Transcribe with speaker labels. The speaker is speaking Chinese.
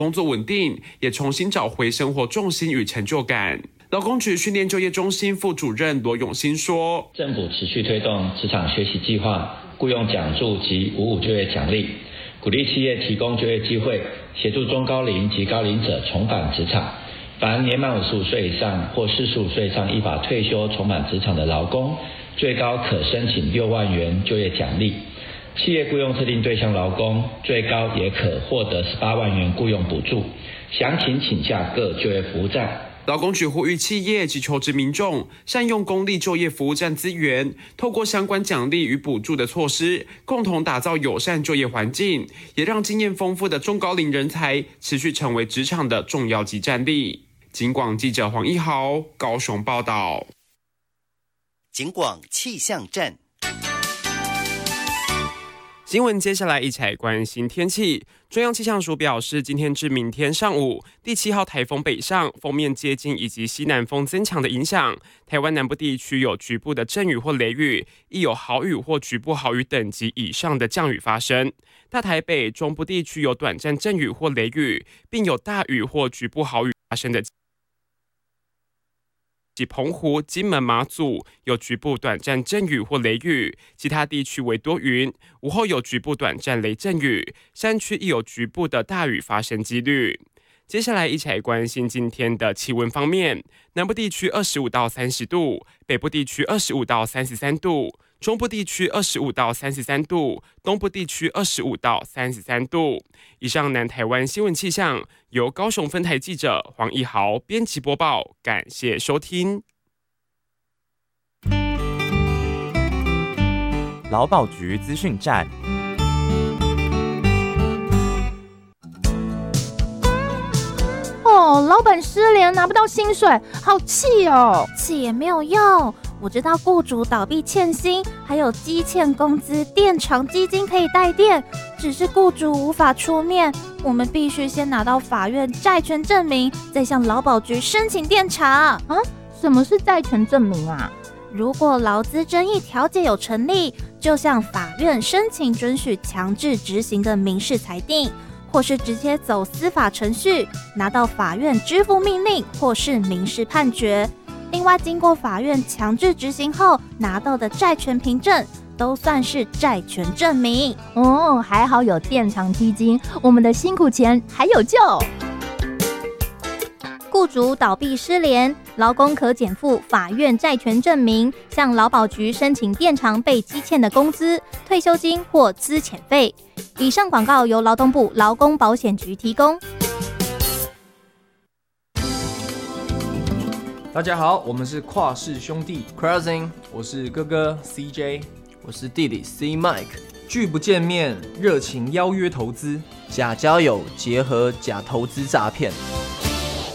Speaker 1: 工作稳定，也重新找回生活重心与成就感。劳工局训练就业中心副主任罗永新说，
Speaker 2: 政府持续推动职场学习计划、雇用奖助及55就业奖励，鼓励企业提供就业机会，协助中高龄及高龄者重返职场。凡年满55岁以上或45岁以上依法退休重返职场的劳工，最高可申请6万元就业奖励。企业雇用特定对象劳工，最高也可获得18万元雇用补助。详情请下各就业服务站。
Speaker 1: 劳工局呼吁企业及求职民众善用公立就业服务站资源，透过相关奖励与补助的措施，共同打造友善就业环境，也让经验丰富的中高龄人才持续成为职场的重要级战力。警广记者黄一豪高雄报道。
Speaker 3: 警广气象站。
Speaker 1: 新闻接下来一起来关心天气。中央气象署表示，今天至明天上午，第7号台风北上，锋面接近以及西南风增强的影响，台湾南部地区有局部的阵雨或雷雨，亦有豪雨或局部豪雨等级以上的降雨发生。大台北、中部地区有短暂阵雨或雷雨，并有大雨或局部豪雨发生的。及澎湖、金门、马祖有局部短暂阵雨或雷雨，其他地区为多云，午后有局部短暂雷阵雨，山区亦有局部的大雨发生几率。接下来一起来关心今天的气温方面，南部地区25到30度，北部地区25到33度，中部地区25到33度，东部地区25到33度。以上南台湾新闻气象由高雄分台记者黄一豪编辑播报，感谢收听。
Speaker 4: 劳保局资讯站。
Speaker 5: 老板失联拿不到薪水，好气哦！
Speaker 6: 气也没有用，我知道雇主倒闭欠薪，还有积欠工资垫偿基金可以代垫，只是雇主无法出面，我们必须先拿到法院债权证明，再向劳保局申请垫偿。
Speaker 5: 啊？什么是债权证明啊？
Speaker 6: 如果劳资争议调解有成立，就向法院申请准许强制执行的民事裁定，或是直接走司法程序，拿到法院支付命令或是民事判决。另外，经过法院强制执行后拿到的债权凭证，都算是债权证明。
Speaker 5: 还好有垫偿基金，我们的辛苦钱还有救。
Speaker 6: 雇主倒闭失联，劳工可减负法院债权证明，向劳保局申请垫偿被积欠的工资、退休金或资遣费。以上广告由劳动部劳工保险局提供。
Speaker 7: 大家好，我们是跨氏兄弟
Speaker 8: Crossing，
Speaker 7: 我是哥哥 CJ，
Speaker 8: 我是弟弟 C Mike。
Speaker 7: 拒不见面，热情邀约投资，
Speaker 8: 假交友结合假投资诈骗。